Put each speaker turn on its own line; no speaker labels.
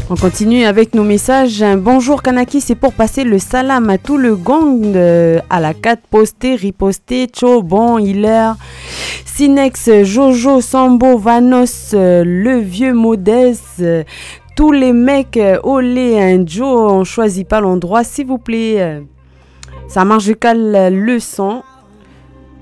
On continue avec nos messages. Bonjour Kanaki, c'est pour passer le salam à tout le gang à la 4, posté, riposté, Cho, bon, Hiller, Sinex, Jojo, Sambo, Vanos, le vieux Modeste, tous les mecs, Olé, un Joe, on choisit pas l'endroit s'il vous plaît. Ça marche, je cale le son.